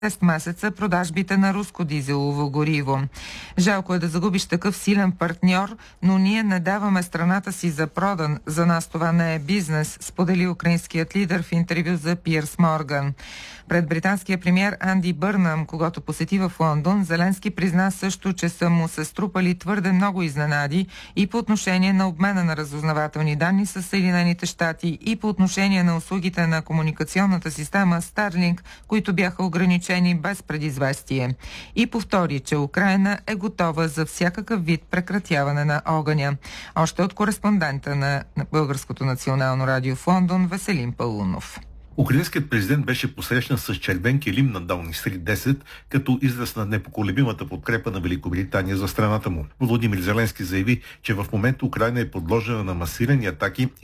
6 месеца продажбите на руско дизелово гориво. Жалко е да загубиш такъв силен партньор, но ние не даваме страната си за продан. За нас това не е бизнес, сподели украинският лидер в интервю за Пиърс Морган. Пред британския премиер Анди Бърнам, когато посети в Лондон, Зеленски призна също, че са му се струпали твърде много изненади и по отношение на обмена на разузнавателни данни с Съединените щати и по отношение на услугите на комуникационната система Starlink, които бяха ограничени без предизвестие. И повтори, че Украйна е готова за всякакъв вид прекратяване на огъня. Още от кореспондента на Българското национално радио в Лондон Веселин Паунов. Украинският президент беше посрещнат с червен килим на Даунинг Стрит 10, като израз на непоколебимата подкрепа на Великобритания за страната му. Володимир Зеленски заяви, че в момента Украйна е подложена на масирани атаки